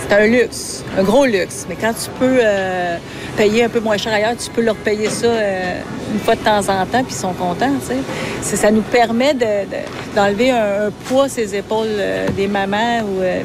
c'est un luxe, un gros luxe. Mais quand tu peux payer un peu moins cher ailleurs, tu peux leur payer ça une fois de temps en temps, puis ils sont contents, tu sais. Ça nous permet d'enlever un poids à ses épaules des mamans ou